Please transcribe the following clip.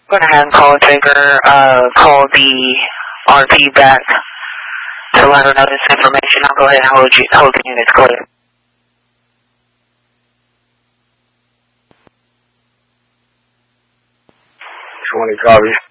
Go ahead and call Taker, call the RP back to let her know this information. I'll go ahead and hold the units clear. 20 copy.